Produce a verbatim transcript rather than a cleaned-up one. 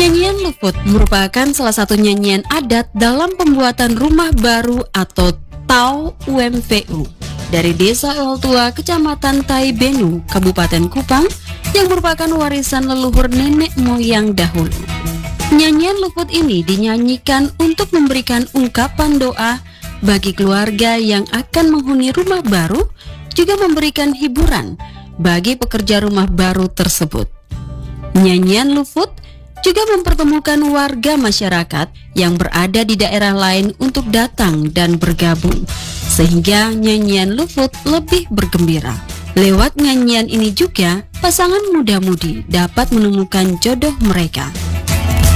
Nyanyian Lufut merupakan salah satu nyanyian adat dalam pembuatan rumah baru atau Tau U M V U dari Desa Oltua, Kecamatan Taibenu, Kabupaten Kupang, yang merupakan warisan leluhur nenek moyang dahulu. Nyanyian Lufut ini dinyanyikan untuk memberikan ungkapan doa bagi keluarga yang akan menghuni rumah baru, juga memberikan hiburan bagi pekerja rumah baru tersebut. Nyanyian Lufut juga mempertemukan warga masyarakat yang berada di daerah lain untuk datang dan bergabung, sehingga nyanyian Lufut lebih bergembira. Lewat nyanyian ini juga, pasangan muda-mudi dapat menemukan jodoh mereka.